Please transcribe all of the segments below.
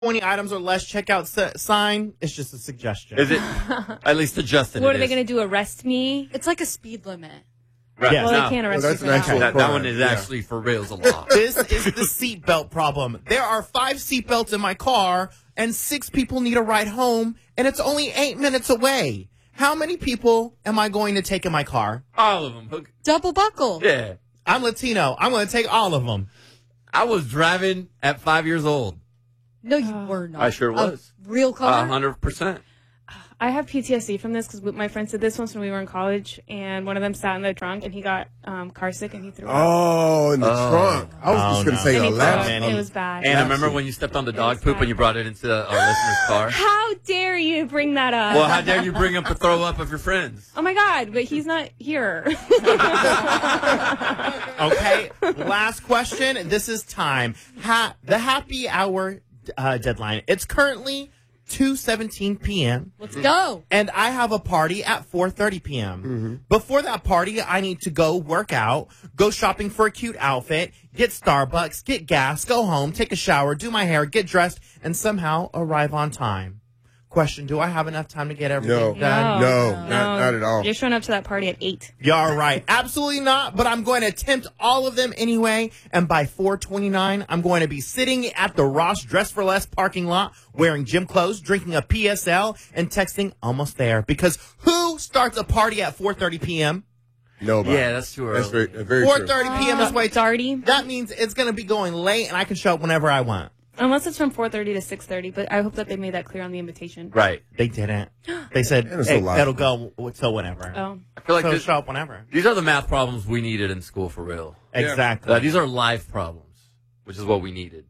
20 items or less checkout sign. It's just a suggestion. Is it? At least adjusted. What are they going to do? Arrest me? It's like a speed limit. Right. Yes. Well, they can't arrest Well, that's you for an that. actual That crime. one is Yeah. actually for real a law. This is the seatbelt problem. There are 5 seatbelts in my car, and 6 people need a ride home, and it's only 8 minutes away. How many people am I going to take in my car? All of them. Double buckle. Yeah. I'm Latino. I'm going to take all of them. I was driving at 5 years old. No, you were not. I sure was. A real car? 100%. I have PTSD from this because my friends did this once when we were in college, and one of them sat in the trunk, and he got car sick, and he threw up. Oh, in the trunk. I was just going to say And a he threw up. lap. It was bad. And I remember when you stepped on the dog poop and you brought it into our listener's car. How dare you bring that up? Well, how dare you bring up the throw up of your friends? Oh my God, but he's not here. Okay, last question. This is time. The happy hour deadline. It's currently 2:17 p.m. Let's go. And I have a party at 4:30 p.m. Before that party, I need to go work out, go shopping for a cute outfit, get Starbucks, get gas, go home, take a shower, do my hair, get dressed, and somehow arrive on time. Question, do I have enough time to get everything done? No, not at all. You're showing up to that party at 8. You're right. Absolutely not, but I'm going to attempt all of them anyway, and by 4:29, I'm going to be sitting at the Ross Dress for Less parking lot, wearing gym clothes, drinking a PSL, and texting almost there. Because who starts a party at 4:30 p.m.? Nobody. Yeah, that's too early. That's very true. 4:30 p.m. is way too. Darty. That means it's going to be going late, and I can show up whenever I want. Unless it's from 4:30 to 6:30, but I hope that they made that clear on the invitation. Right. They didn't. They said It was hey, a lot. it'll go till whenever. Oh. I feel like So this, show up whenever. these are the math problems we needed in school for real. Exactly. These are life problems, which is what we needed.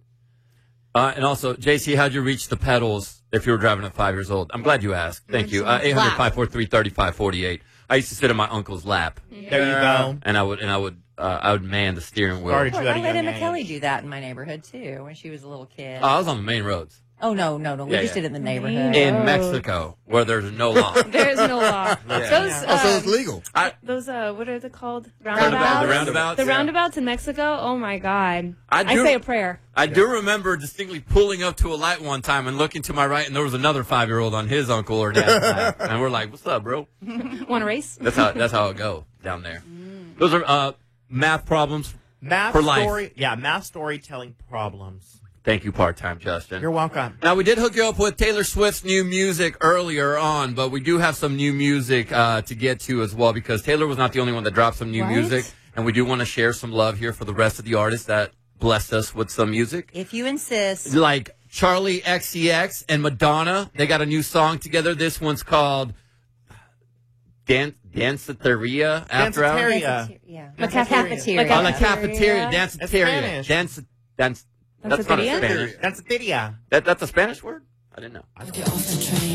And also, JC, how'd you reach the pedals if you were driving at 5 years old? I'm glad you asked. Thank you. 800-543-3548. I used to sit in my uncle's lap, There you go. and I would man the steering wheel. Started you at a I let young Emma age. Kelly do that in my neighborhood, too, when she was a little kid. I was on the main roads Oh, no. We Yeah, just yeah. did it in the neighborhood. in Oh. Mexico, where there's no law. There is no law. Those, Oh, so it's legal. those what are they called? The Roundabouts? roundabouts. The yeah. roundabouts in Mexico? Oh, my God. I I do- say a prayer. I do remember distinctly pulling up to a light one time and looking to my right, and there was another 5-year-old on his uncle or dad's lap, and we're like, "What's up, bro?" Want to race? That's how it go down there. Those are math problems. Math For life. story. Yeah, math storytelling problems. Thank you, part-time Justin. You're welcome. Now, we did hook you up with Taylor Swift's new music earlier on, but we do have some new music to get to as well, because Taylor was not the only one that dropped some new What? music, and we do want to share some love here for the rest of the artists that blessed us with some music. If you insist. Like Charlie XCX and Madonna, they got a new song together. This one's called Danceteria After Hours. Danceteria. Yeah. La Cafeteria. Oh, La Cafeteria. It's Danceteria. Spanish. That's not a Danceteria? Spanish. That's a video. That's a Spanish word? I didn't know.